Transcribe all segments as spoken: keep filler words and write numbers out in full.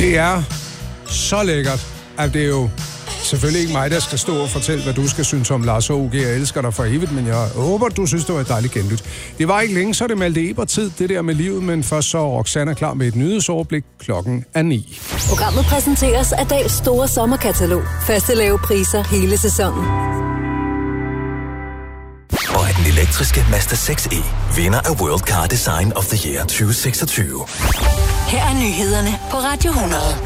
Det er så lækkert, at det er jo selvfølgelig ikke mig, der skal stå og fortælle, hvad du skal synes om Lars O G. Jeg elsker dig for evigt, men jeg håber, du synes, det var et dejligt genlyt. Det var ikke længe, så det Malte Ebert-tid, det der med livet, men først så er Roxanna klar med et nyhedsoverblik. Klokken er ni. Programmet præsenteres af Dahls store sommerkatalog. Faste lave priser hele sæsonen. Og at den elektriske Mazda seks E vinder af World Car Design of the Year tyve seksogtyve. Her er nyhederne på Radio hundrede.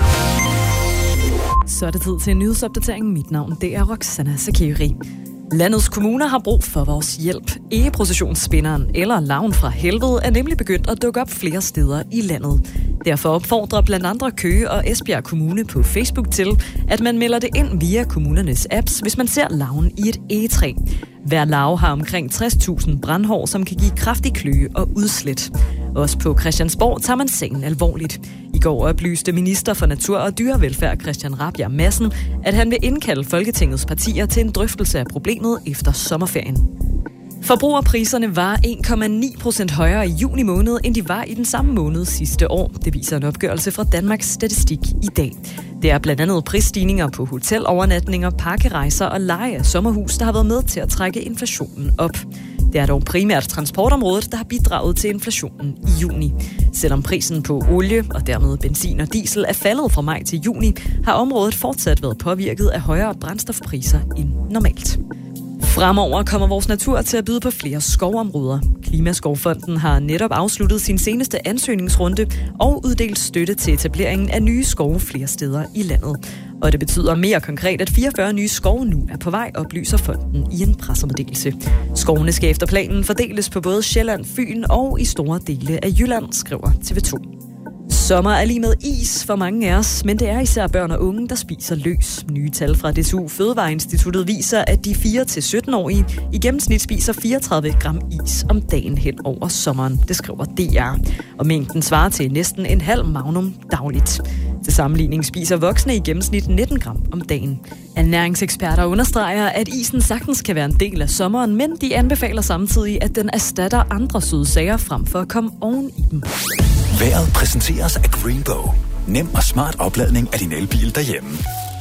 Så er det tid til en nyhedsopdatering. Mit navn, det er Roxanna Sakiri. Landets kommuner har brug for vores hjælp. Egeprocessionsspinderen eller Larven fra helvede er nemlig begyndt at dukke op flere steder i landet. Derfor opfordrer blandt andre Køge og Esbjerg Kommune på Facebook til, at man melder det ind via kommunernes apps, hvis man ser larven i et egetræ. Hver larve har omkring tres tusind brandhår, som kan give kraftig kløe og udslæt. Også på Christiansborg tager man sagen alvorligt. I går oplyste minister for Natur og Dyrevelfærd Christian Rabjerg Madsen, at han vil indkalde Folketingets partier til en drøftelse af problemet efter sommerferien. Forbrugerpriserne var en komma ni procent højere i juni måned, end de var i den samme måned sidste år. Det viser en opgørelse fra Danmarks Statistik i dag. Det er blandt andet prisstigninger på hotelovernatninger, pakkerejser og leje af sommerhus, der har været med til at trække inflationen op. Det er dog primært transportområdet, der har bidraget til inflationen i juni. Selvom prisen på olie og dermed benzin og diesel er faldet fra maj til juni, har området fortsat været påvirket af højere brændstofpriser end normalt. Fremover kommer vores natur til at byde på flere skovområder. Klimaskovfonden har netop afsluttet sin seneste ansøgningsrunde og uddelt støtte til etableringen af nye skove flere steder i landet. Og det betyder mere konkret, at fireogfyrre nye skove nu er på vej, oplyser fonden i en pressemeddelelse. Skovene skal efter planen fordeles på både Sjælland, Fyn og i store dele af Jylland, skriver T V to. Sommer er lige med is for mange af os, men det er især børn og unge, der spiser løs. Nye tal fra D T U Fødevareinstituttet viser, at de fire til sytten-årige i gennemsnit spiser fireogtredive gram is om dagen hen over sommeren. Det skriver D R. Og mængden svarer til næsten en halv magnum dagligt. Til sammenligning spiser voksne i gennemsnit nitten gram om dagen. Ernæringseksperter understreger, at isen sagtens kan være en del af sommeren, men de anbefaler samtidig, at den erstatter andre søde sager frem for at komme oven i dem. Vejret præsenteres af Greenbow. Nem og smart opladning af din elbil derhjemme.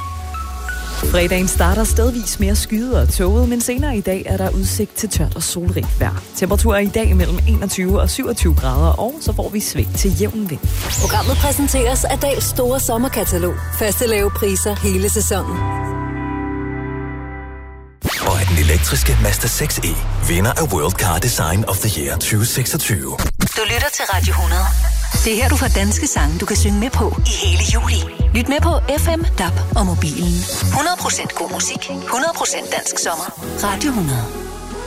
Fredagen starter stedvis mere skyet og tåget, men senere i dag er der udsigt til tørt og solrigt vejr. Temperaturer i dag mellem enogtyve og syvogtyve grader, og så får vi sving til jævn vind. Programmet præsenteres af Dahls store sommerkatalog. Faste lave priser hele sæsonen. Og at den elektriske Mazda seks E vinder af World Car Design of the Year tyve seksogtyve. Du lytter til Radio hundrede. Det er her, du får danske sange, du kan synge med på i hele juli. Lyt med på F M, D A B og mobilen. hundrede procent god musik, hundrede procent dansk sommer. Radio hundrede.